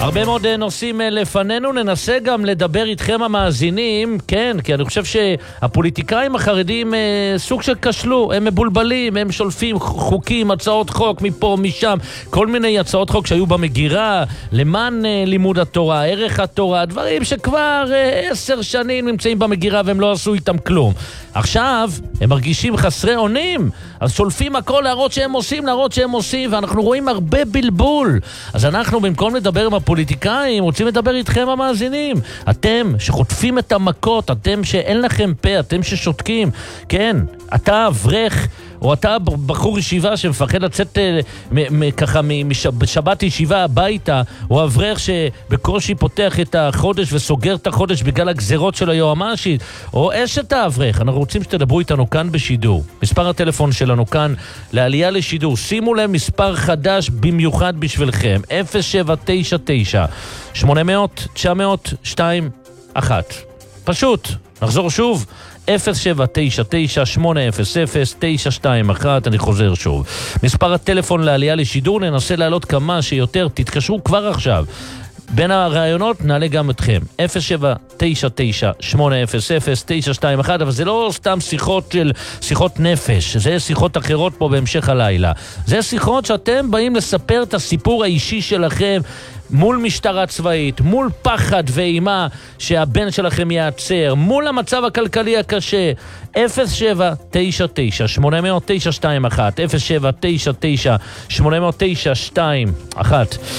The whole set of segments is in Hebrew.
הרבה מאוד נושאים לפנינו, ננסה גם לדבר איתכם המאזינים, כן, כי אני חושב שהפוליטיקאים החרדים סוג של כשלו, הם מבולבלים, הם שולפים חוקים, הצעות חוק מפה, משם, כל מיני הצעות חוק שהיו במגירה, למען לימוד התורה, ערך התורה, דברים שכבר 10 שנים נמצאים במגירה והם לא עשו איתם כלום. עכשיו הם מרגישים חסרי אונים, אז שולפים הכל להראות שהם עושים, ואנחנו רואים הרבה בלבול. אז אנחנו במקום לדבר עם הפוליטיקאים, רוצים לדבר איתכם המאזינים. אתם שחוטפים את המכות, אתם שאין לכם פה, אתם ששותקים. כן, אתה אברך, או אתה בחור ישיבה שמפחד לצאת ככה בשבת ישיבה הביתה, או אברך שבקושי פותח את החודש וסוגר את החודש בגלל הגזרות של היועמ"שית, או אשת האברך. אנחנו רוצים שתדברו איתנו כאן בשידור. מספר הטלפון שלנו כאן לעלייה לשידור. שימו להם מספר חדש במיוחד בשבילכם. 0799-800-900-21. פשוט, נחזור שוב. 0799-800-921, אני חוזר שוב. מספר הטלפון לעלייה לשידור, ננסה לעלות כמה שיותר, תתקשרו כבר עכשיו. בין הרעיונות נעלה גם אתכם. 0799-800-921, אבל זה לא סתם שיחות נפש, זה שיחות אחרות פה בהמשך הלילה. זה שיחות שאתם באים לספר את הסיפור האישי שלכם, מול משטרה צבאית, מול פחד ואימה שהבן שלכם יעצר, מול המצב הכלכלי הקשה. 0799-800-921, 0799-800-921.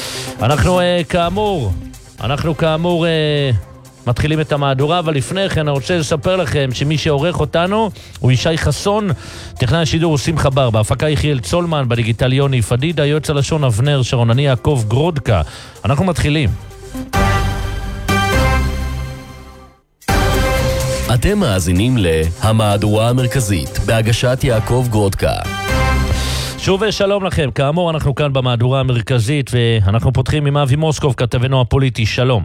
אנחנו כאמור מתחילים את המהדורה, אבל לפני כן אני רוצה לספר לכם שמי שעורך אותנו הוא ישי חסון, טכנאי השידור הוא שמחה בר, בהפקה יחיאל צולמן, בדיגיטל יוני פדידה, יועץ הלשון אבנר שרון, אני יעקב גרודקה. אנחנו מתחילים. אתם מאזינים להמהדורה המרכזית בהגשת יעקב גרודקה. שוב שלום לכם, כאמור אנחנו כאן במהדורה המרכזית, ואנחנו פותחים עם אבי מוסקוב, כתבנו הפוליטי. שלום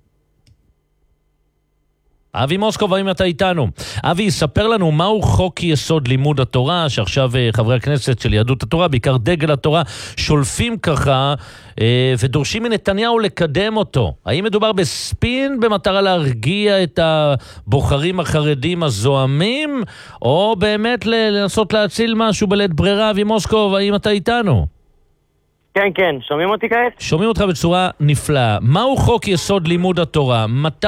אבי מוסקוב, האם אתה איתנו? אבי, ספר לנו מהו חוק יסוד לימוד התורה, שעכשיו חברי הכנסת של יהדות התורה, בעיקר דגל התורה, שולפים ככה ודורשים מנתניהו לקדם אותו. האם מדובר בספין במטרה להרגיע את הבוחרים החרדים הזוהמים, או באמת לנסות להציל משהו בלית ברירה? אבי מוסקוב, האם אתה איתנו? כן, שומעים אותי כעת? שומעים אותך בצורה נפלאה. מהו חוק יסוד לימוד התורה?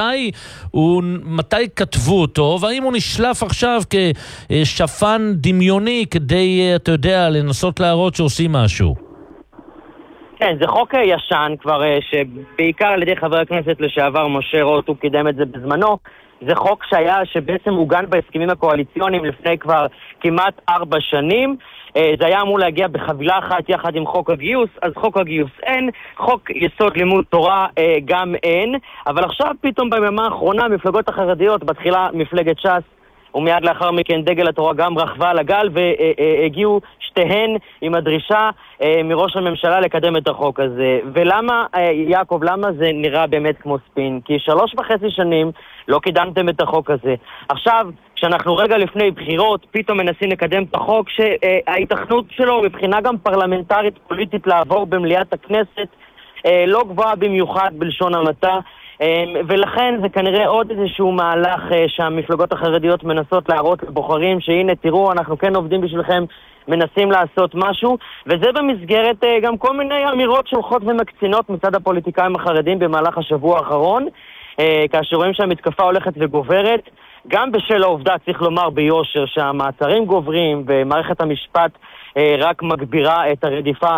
מתי כתבו אותו? והאם הוא נשלף עכשיו כשפן דמיוני כדי, אתה יודע, לנסות להראות שעושים משהו? כן, זה חוק ישן כבר, שבעיקר על ידי חבר הכנסת לשעבר משה רוט, הוא קידם את זה בזמנו. זה חוק שבעצם עוגן בהסכמים הקואליציוניים לפני כבר כמעט 4 שנים. זה היה אמור להגיע בחבילה אחת יחד עם חוק הגיוס, אז חוק הגיוס אין, חוק יסוד לימוד תורה גם אין, אבל עכשיו פתאום ביממה האחרונה מפלגות החרדיות, בתחילה מפלגת ש"ס, ומיד לאחר מכן דגל התורה גם רכבה על הגל, והגיעו שתיהן עם הדרישה מראש הממשלה לקדם את החוק הזה. ולמה, יעקב, למה זה נראה באמת כמו ספין? כי 3.5 שנים לא קידמתם את החוק הזה. עכשיו, כשאנחנו רגע לפני בחירות, פתאום מנסים לקדם את החוק שההיתכנות שלו מבחינה גם פרלמנטרית פוליטית לעבור במליאת הכנסת לא גבוהה במיוחד בלשון המעטה, ולכן זה כנראה עוד איזשהו מהלך שהמפלגות החרדיות מנסות להראות לבוחרים שהנה תראו אנחנו כן עובדים בשבילכם, מנסים לעשות משהו, וזה במסגרת גם כל מיני אמירות שהולכות ומקצינות מצד הפוליטיקאים החרדים במהלך השבוע האחרון, כאשר רואים שהמתקפה הולכת וגוברת, גם בשל העובדה, צריך לומר ביושר, שהמעצרים גוברים ומערכת המשפט רק מגבירה את הרדיפה